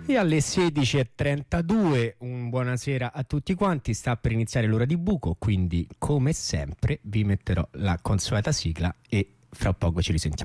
E alle 16:32 un buonasera a tutti quanti, sta per iniziare l'ora di buco, quindi come sempre vi metterò la consueta sigla e fra poco ci risentiamo.